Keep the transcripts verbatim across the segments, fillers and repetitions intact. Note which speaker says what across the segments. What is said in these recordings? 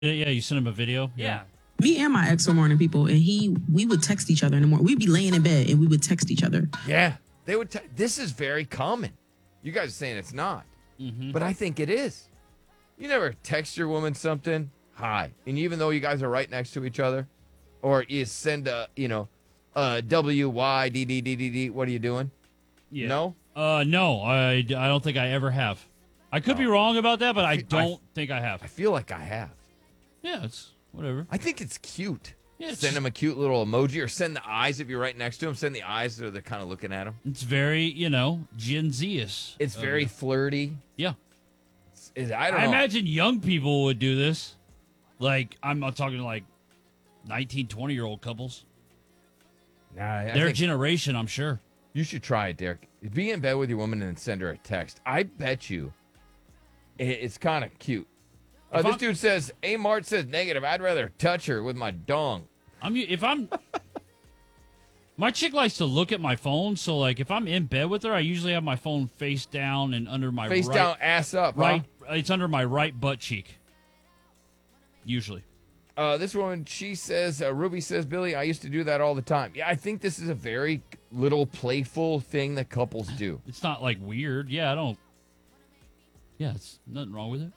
Speaker 1: Yeah, yeah, you sent him a video.
Speaker 2: Yeah.
Speaker 3: Me and my ex were morning people, and he we would text each other in the morning. We'd be laying in bed and we would text each other.
Speaker 4: Yeah, they would. Te- this is very common. You guys are saying it's not,
Speaker 1: Mm-hmm.
Speaker 4: but I think it is. You never text your woman something, hi, and even though you guys are right next to each other, or you send a, you know, a W Y D D D D D. What are you doing?
Speaker 1: Yeah.
Speaker 4: No.
Speaker 1: Uh, no, I, I don't think I ever have. I could be wrong about that, but I
Speaker 4: I-
Speaker 1: don't think I have.
Speaker 4: I feel like I have.
Speaker 1: Yeah, it's whatever.
Speaker 4: I think it's cute.
Speaker 1: Yeah, it's
Speaker 4: send
Speaker 1: just-
Speaker 4: him a cute little emoji, or send the eyes if you're right next to him. Send the eyes so they're kind of looking at him.
Speaker 1: It's very, you know, Gen Z-ish.
Speaker 4: It's
Speaker 1: of
Speaker 4: very
Speaker 1: it.
Speaker 4: flirty.
Speaker 1: Yeah.
Speaker 4: It's- I don't
Speaker 1: I
Speaker 4: know.
Speaker 1: imagine young people would do this. Like, I'm not talking like nineteen, twenty-year-old couples.
Speaker 4: Nah, I
Speaker 1: Their
Speaker 4: think
Speaker 1: generation, I'm sure.
Speaker 4: you should try it, Derek. Be in bed with your woman and then send her a text. I bet you it- it's kind of cute. Uh,
Speaker 1: If
Speaker 4: this
Speaker 1: I'm-
Speaker 4: dude says, A Mart says negative. I'd rather touch her with my dong.
Speaker 1: I'm if I'm my chick likes to look at my phone, so like if I'm in bed with her, I usually have my phone face down and under my
Speaker 4: Face
Speaker 1: right,
Speaker 4: down, ass up. huh?
Speaker 1: right. It's under my right butt cheek. Usually.
Speaker 4: Uh, this woman, she says, uh, Ruby says, Billy, I used to do that all the time. Yeah, I think this is a very little playful thing that couples do.
Speaker 1: It's not like weird. Yeah, I don't. Yeah, it's nothing wrong with it.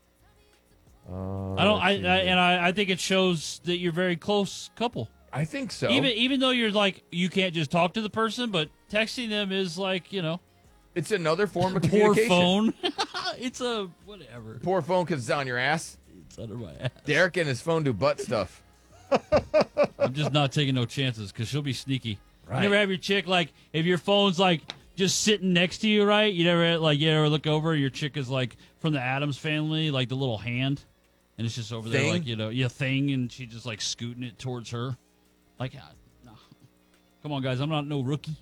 Speaker 4: Uh,
Speaker 1: I don't. I, I
Speaker 4: let's see.
Speaker 1: and I, I think it shows that you're a very close couple.
Speaker 4: I think so.
Speaker 1: Even even though you're like you can't just talk to the person, but texting them is like you know
Speaker 4: it's another form of
Speaker 1: poor
Speaker 4: communication.
Speaker 1: phone. It's a whatever.
Speaker 4: Poor phone because it's on your ass.
Speaker 1: It's under my ass.
Speaker 4: Derek and his phone do butt stuff.
Speaker 1: I'm just not taking no chances because she'll be sneaky.
Speaker 4: Right.
Speaker 1: You never have your chick like if your phone's like just sitting next to you, right? You never like you ever look over, your chick is like from the Addams Family, like the little hand, and it's just over there,
Speaker 4: Thing?
Speaker 1: like you know, yeah, thing, and she just like scooting it towards her. Like, ah, no. Come on, guys, I'm not no rookie.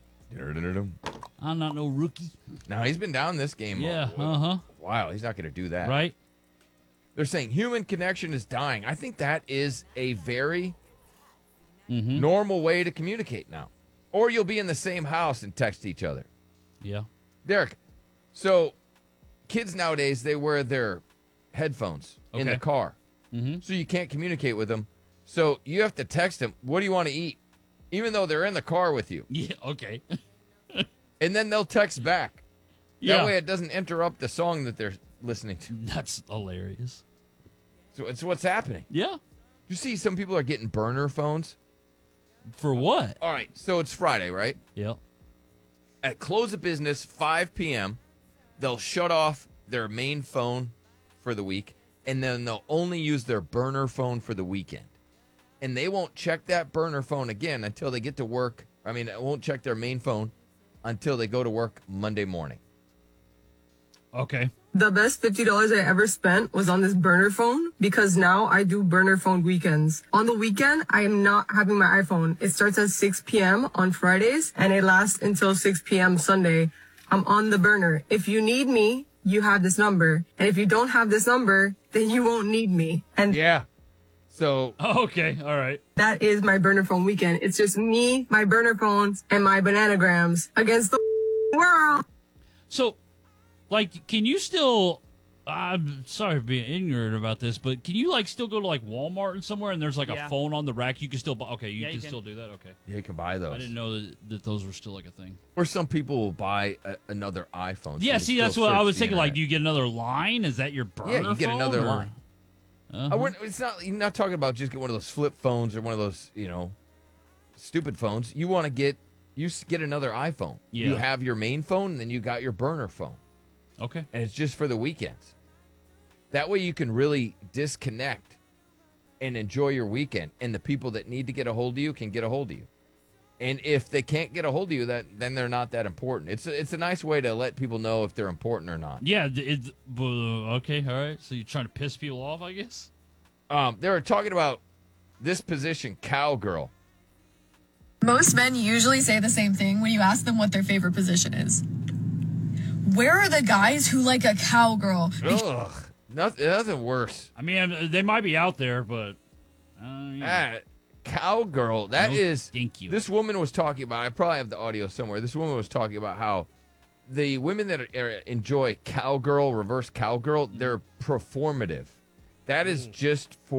Speaker 1: I'm not no rookie.
Speaker 4: Now, he's been down this game.
Speaker 1: Yeah,
Speaker 4: a-
Speaker 1: uh huh.
Speaker 4: Wow, he's not going to do that.
Speaker 1: Right?
Speaker 4: They're saying human connection is dying. I think that is a very
Speaker 1: Mm-hmm.
Speaker 4: normal way to communicate now. Or you'll be in the same house and text each other.
Speaker 1: Yeah.
Speaker 4: Derek, so kids nowadays, they wear their headphones in the
Speaker 1: Okay.
Speaker 4: car.
Speaker 1: Mm-hmm.
Speaker 4: So you can't communicate with them. So you have to text them, what do you want to eat? Even though they're in the car with you.
Speaker 1: Yeah. Okay.
Speaker 4: And then they'll text back.
Speaker 1: Yeah.
Speaker 4: That way it doesn't interrupt the song that they're listening to.
Speaker 1: That's hilarious.
Speaker 4: So it's what's happening.
Speaker 1: Yeah.
Speaker 4: You see some people are getting burner phones.
Speaker 1: For what?
Speaker 4: All right, so it's Friday, right?
Speaker 1: Yeah.
Speaker 4: At close of business, five p.m., they'll shut off their main phone for the week, and then they'll only use their burner phone for the weekend. And they won't check that burner phone again until they get to work. I mean, it won't check their main phone until they go to work Monday morning.
Speaker 1: Okay.
Speaker 5: The best fifty dollars I ever spent was on this burner phone because now I do burner phone weekends. On the weekend, I am not having my iPhone. It starts at six p.m. on Fridays and it lasts until six p.m. Sunday. I'm on the burner. If you need me, you have this number. And if you don't have this number, then you won't need me. And
Speaker 4: Yeah. So
Speaker 1: Okay. All right.
Speaker 5: that is my burner phone weekend. It's just me, my burner phones, and my bananagrams against the world.
Speaker 1: So, like, can you still? I'm sorry for being ignorant about this, but can you like still go to like Walmart and somewhere and there's like
Speaker 2: Yeah.
Speaker 1: a phone on the rack? You can still buy. Okay, you
Speaker 2: Yeah,
Speaker 1: can
Speaker 2: you can.
Speaker 1: still do that. Okay,
Speaker 4: yeah, you can buy those.
Speaker 1: I didn't know that, that those were still like a thing.
Speaker 4: Or some people will buy a, another iPhone. so
Speaker 1: Yeah,
Speaker 4: they
Speaker 1: see,
Speaker 4: still
Speaker 1: that's what I
Speaker 4: search
Speaker 1: was
Speaker 4: the
Speaker 1: thinking. Like,
Speaker 4: internet.
Speaker 1: do you get another line? Is that your burner?
Speaker 4: Yeah, you get
Speaker 1: phone,
Speaker 4: another
Speaker 1: or-
Speaker 4: line.
Speaker 1: Uh-huh.
Speaker 4: I wouldn't, it's not. You're not talking about just get one of those flip phones or one of those, you know, stupid phones. You want to get you s- get another iPhone. You
Speaker 1: Yeah.
Speaker 4: have your main phone, and then you got your burner phone,
Speaker 1: Okay.
Speaker 4: and it's just for the weekends. That way, you can really disconnect and enjoy your weekend, and the people that need to get a hold of you can get a hold of you. And if they can't get a hold of you, that then they're not that important. It's a, it's a nice way to let people know if they're important or not.
Speaker 1: Yeah. th- It, uh, okay. All right. So you're trying to piss people off, I guess.
Speaker 4: Um, they were talking about this position, cowgirl.
Speaker 6: Most men usually say the same thing when you ask them what their favorite position is. Where are the guys who like a cowgirl?
Speaker 4: Ugh, nothing, nothing worse.
Speaker 1: I mean, uh, they might be out there, but uh, yeah.
Speaker 4: Ah, cowgirl. That
Speaker 1: No,
Speaker 4: is.
Speaker 1: thank you.
Speaker 4: This woman was talking about. I probably have the audio somewhere. This woman was talking about how the women that are, are- enjoy cowgirl, reverse cowgirl, they're performative. That is just for